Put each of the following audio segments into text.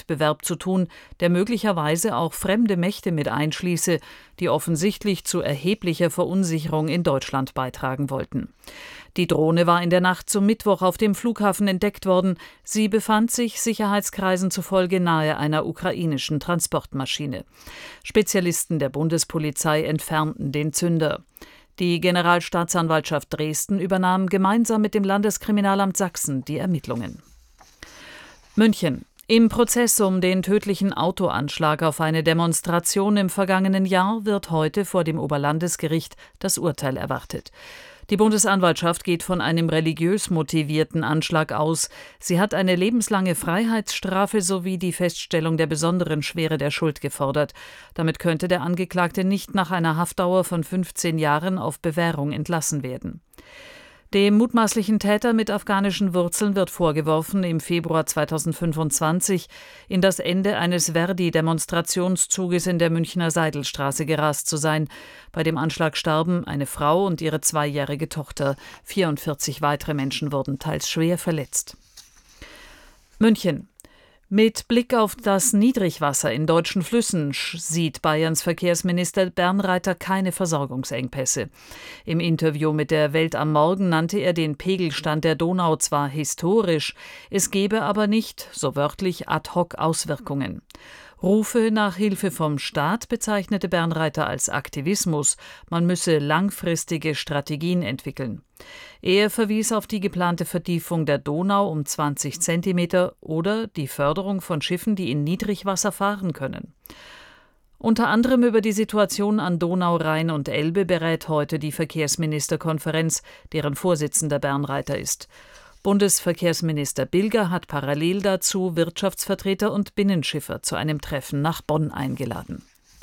Wettbewerb zu tun, der möglicherweise auch fremde Mächte mit einschließe, die offensichtlich zu erheblicher Verunsicherung in Deutschland beitragen wollten. Die Drohne war in der Nacht zum Mittwoch auf dem Flughafen entdeckt worden. Sie befand sich Sicherheitskreisen zufolge nahe einer ukrainischen Transportmaschine. Spezialisten der Bundespolizei entfernten den Zünder. Die Generalstaatsanwaltschaft Dresden übernahm gemeinsam mit dem Landeskriminalamt Sachsen die Ermittlungen. München. Im Prozess um den tödlichen Autoanschlag auf eine Demonstration im vergangenen Jahr wird heute vor dem Oberlandesgericht das Urteil erwartet. Die Bundesanwaltschaft geht von einem religiös motivierten Anschlag aus. Sie hat eine lebenslange Freiheitsstrafe sowie die Feststellung der besonderen Schwere der Schuld gefordert. Damit könnte der Angeklagte nicht nach einer Haftdauer von 15 Jahren auf Bewährung entlassen werden. Dem mutmaßlichen Täter mit afghanischen Wurzeln wird vorgeworfen, im Februar 2025 in das Ende eines Verdi-Demonstrationszuges in der Münchner Seidelstraße gerast zu sein. Bei dem Anschlag starben eine Frau und ihre 2-jährige Tochter. 44 weitere Menschen wurden teils schwer verletzt. München. Mit Blick auf das Niedrigwasser in deutschen Flüssen sieht Bayerns Verkehrsminister Bernreiter keine Versorgungsengpässe. Im Interview mit der Welt am Morgen nannte er den Pegelstand der Donau zwar historisch, es gebe aber nicht, so wörtlich, ad hoc Auswirkungen. Rufe nach Hilfe vom Staat bezeichnete Bernreiter als Aktivismus, man müsse langfristige Strategien entwickeln. Er verwies auf die geplante Vertiefung der Donau um 20 Zentimeter oder die Förderung von Schiffen, die in Niedrigwasser fahren können. Unter anderem über die Situation an Donau, Rhein und Elbe berät heute die Verkehrsministerkonferenz, deren Vorsitzender Bernreiter ist. Bundesverkehrsminister Bilger hat parallel dazu Wirtschaftsvertreter und Binnenschiffer zu einem Treffen nach Bonn eingeladen.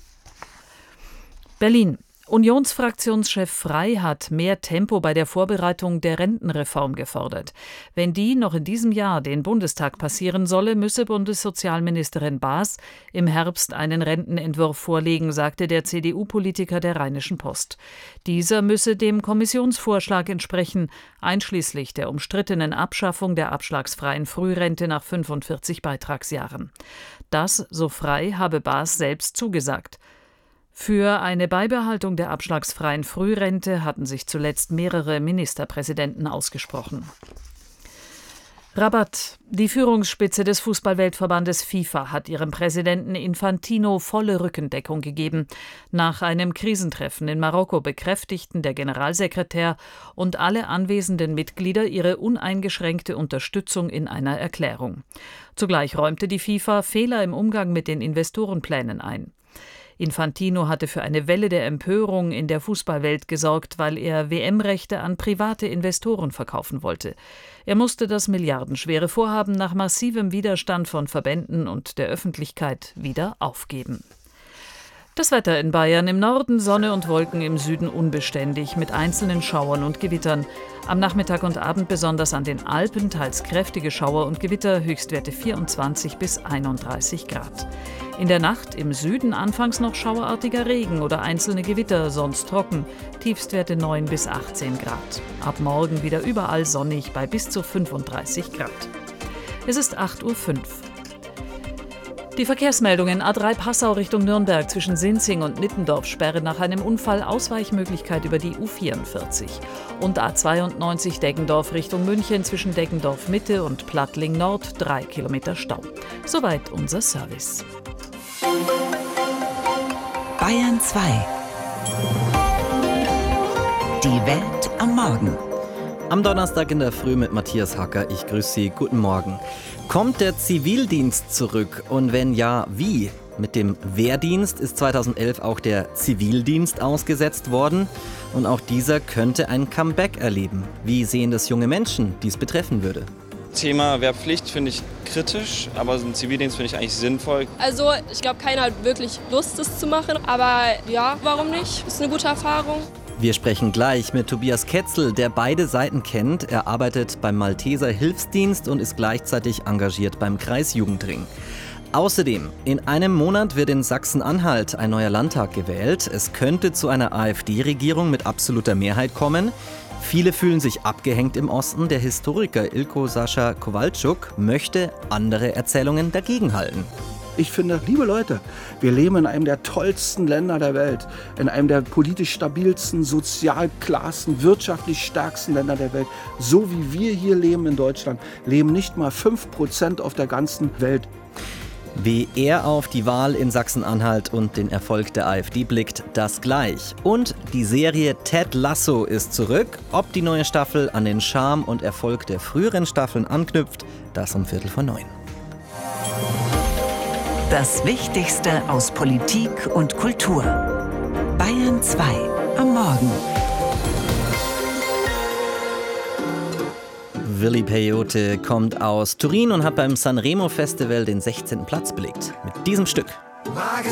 Berlin. Unionsfraktionschef Frey hat mehr Tempo bei der Vorbereitung der Rentenreform gefordert. Wenn die noch in diesem Jahr den Bundestag passieren solle, müsse Bundessozialministerin Baas im Herbst einen Rentenentwurf vorlegen, sagte der CDU-Politiker der Rheinischen Post. Dieser müsse dem Kommissionsvorschlag entsprechen, einschließlich der umstrittenen Abschaffung der abschlagsfreien Frührente nach 45 Beitragsjahren. Das, so Frey, habe Baas selbst zugesagt. Für eine Beibehaltung der abschlagsfreien Frührente hatten sich zuletzt mehrere Ministerpräsidenten ausgesprochen. Rabat. Die Führungsspitze des Fußballweltverbandes FIFA hat ihrem Präsidenten Infantino volle Rückendeckung gegeben. Nach einem Krisentreffen in Marokko bekräftigten der Generalsekretär und alle anwesenden Mitglieder ihre uneingeschränkte Unterstützung in einer Erklärung. Zugleich räumte die FIFA Fehler im Umgang mit den Investorenplänen ein. Infantino hatte für eine Welle der Empörung in der Fußballwelt gesorgt, weil er WM-Rechte an private Investoren verkaufen wollte. Er musste das milliardenschwere Vorhaben nach massivem Widerstand von Verbänden und der Öffentlichkeit wieder aufgeben. Das Wetter in Bayern: im Norden Sonne und Wolken, im Süden unbeständig mit einzelnen Schauern und Gewittern. Am Nachmittag und Abend besonders an den Alpen teils kräftige Schauer und Gewitter, Höchstwerte 24 bis 31 Grad. In der Nacht im Süden anfangs noch schauerartiger Regen oder einzelne Gewitter, sonst trocken, Tiefstwerte 9 bis 18 Grad. Ab morgen wieder überall sonnig bei bis zu 35 Grad. Es ist 8:05 Uhr. Die Verkehrsmeldungen: A3 Passau Richtung Nürnberg zwischen Sinzing und Nittendorf Sperre nach einem Unfall, Ausweichmöglichkeit über die U44. Und A92 Deggendorf Richtung München zwischen Deggendorf Mitte und Plattling Nord 3 Kilometer Stau. Soweit unser Service. Bayern 2. Die Welt am Morgen. Am Donnerstag in der Früh mit Matthias Hacker. Ich grüße Sie. Guten Morgen. Kommt der Zivildienst zurück? Und wenn ja, wie? Mit dem Wehrdienst ist 2011 auch der Zivildienst ausgesetzt worden. Und auch dieser könnte ein Comeback erleben. Wie sehen das junge Menschen, die es betreffen würde? Thema Wehrpflicht finde ich kritisch, aber so ein Zivildienst finde ich eigentlich sinnvoll. Also ich glaube, keiner hat wirklich Lust, das zu machen. Aber ja, warum nicht? Ist eine gute Erfahrung. Wir sprechen gleich mit Tobias Ketzel, der beide Seiten kennt. Er arbeitet beim Malteser Hilfsdienst und ist gleichzeitig engagiert beim Kreisjugendring. Außerdem, in einem Monat wird in Sachsen-Anhalt ein neuer Landtag gewählt. Es könnte zu einer AfD-Regierung mit absoluter Mehrheit kommen. Viele fühlen sich abgehängt im Osten. Der Historiker Ilko Sascha Kowalczuk möchte andere Erzählungen dagegenhalten. Ich finde, liebe Leute, wir leben in einem der tollsten Länder der Welt, in einem der politisch stabilsten, sozial klarsten, wirtschaftlich stärksten Länder der Welt. So wie wir hier leben in Deutschland, leben nicht mal 5% auf der ganzen Welt. Wie er auf die Wahl in Sachsen-Anhalt und den Erfolg der AfD blickt, das gleich. Und die Serie Ted Lasso ist zurück. Ob die neue Staffel an den Charme und Erfolg der früheren Staffeln anknüpft, das um 8:45. Das Wichtigste aus Politik und Kultur. Bayern 2 am Morgen. Willy Peyote kommt aus Turin und hat beim Sanremo Festival den 16. Platz belegt. Mit diesem Stück. Wage